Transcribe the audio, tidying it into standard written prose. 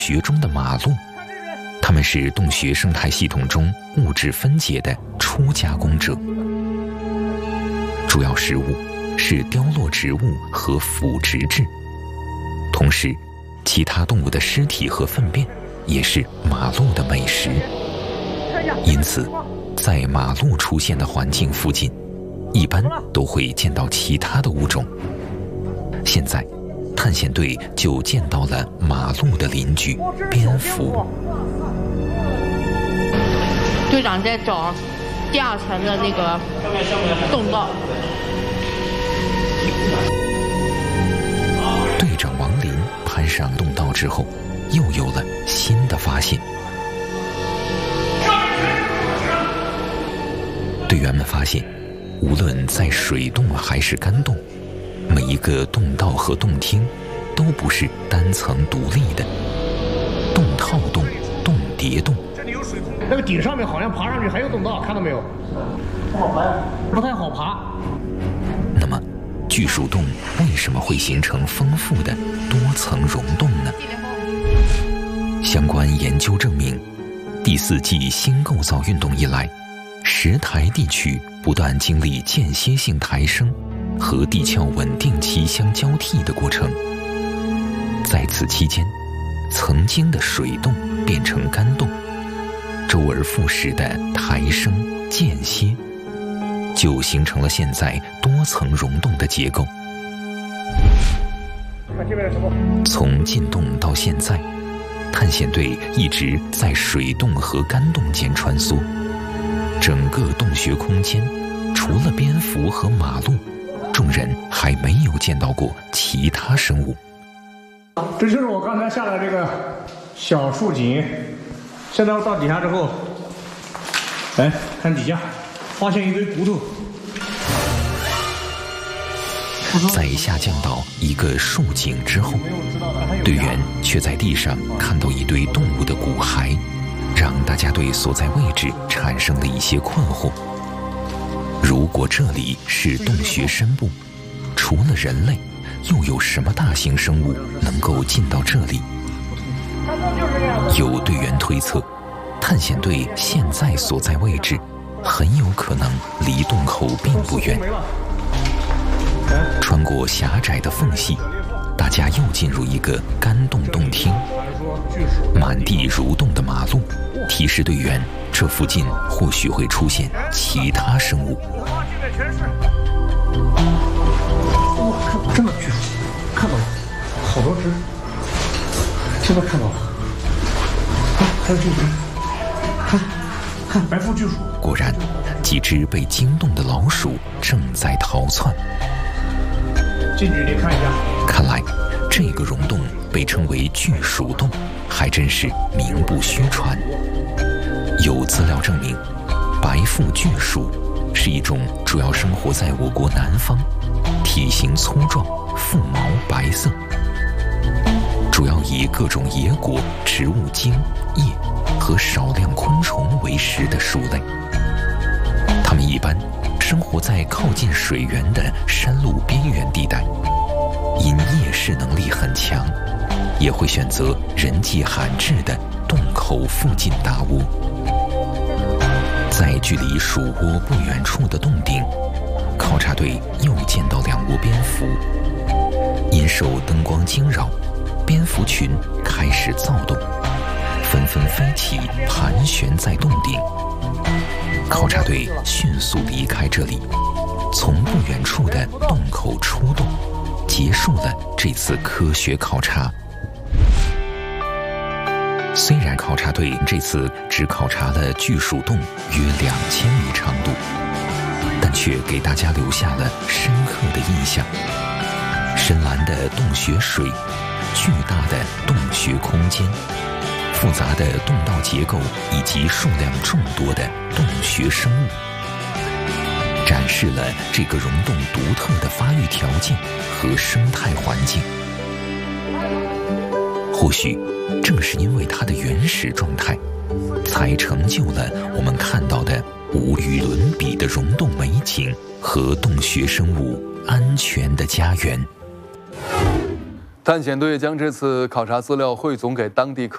穴中的马鹿，它们是洞穴生态系统中物质分解的初加工者，主要食物是凋落植物和腐殖质，同时，其他动物的尸体和粪便也是马鹿的美食。因此，在马鹿出现的环境附近，一般都会见到其他的物种。现在，探险队就见到了马鹿的邻居蝙蝠。 队长在找第2层的那个洞道。 队长王林攀上洞道之后，又有了新的发现。队员们发现，无论在水洞还是干洞，每一个洞道和洞厅都不是单层独立的，洞套洞、洞叠洞。 这里有水坑，那个顶上面好像爬上去还有洞道，看到没有？不好爬呀，不太好爬。 那么，巨鼠洞为什么会形成丰富的多层溶洞呢？相关研究证明，第4纪新构造运动以来，石台地区不断经历间歇性抬升和地壳稳定期相交替的过程。在此期间，曾经的水洞变成干洞，周而复始的抬升间歇，就形成了现在多层溶洞的结构。从进洞到现在，探险队一直在水洞和干洞间穿梭。整个洞穴空间，除了蝙蝠和马鹿，众人还没有见到过其他生物。 这就是我刚才下的这个小竖井，现在到底下之后，来看底下，发现一堆骨头。 在下降到一个竖井之后，队员却在地上看到一堆动物的骨骸，让大家对所在位置产生了一些困惑。如果这里是洞穴深部，除了人类，又有什么大型生物能够进到这里？有队员推测，探险队现在所在位置很有可能离洞口并不远。穿过狭窄的缝隙，大家又进入一个干洞洞厅。满地蠕动的马路提示队员，这附近或许会出现其他生物。 哇，真的巨鼠，看到了，好多只，真的看到了。还有这只，看白腹巨鼠。 果然，几只被惊动的老鼠正在逃窜。 近距离看一下， 看来这个溶洞被称为巨鼠洞，还真是名不虚传。有资料证明，白腹巨鼠是一种主要生活在我国南方，体型粗壮，腹毛白色，主要以各种野果、植物茎、叶和少量昆虫为食的鼠类。它们一般生活在靠近水源的山路边缘地带，因夜视能力很强，也会选择人迹罕至的洞口附近搭窝。在距离鼠窝不远处的洞顶，考察队又见到2窝蝙蝠。因受灯光惊扰，蝙蝠群开始躁动，纷纷飞起，盘旋在洞顶。考察队迅速离开这里，从不远处的洞口出洞，结束了这次科学考察。虽然考察队这次只考察了巨鼠洞约2000米长度，但却给大家留下了深刻的印象。深蓝的洞穴水，巨大的洞穴空间，复杂的洞道结构以及数量众多的洞穴生物，展示了这个溶洞独特的发育条件和生态环境。或许正是因为它的原始状态，才成就了我们看到的无与伦比的溶洞美景和洞穴生物安全的家园。 探险队将这次考察资料汇总给当地科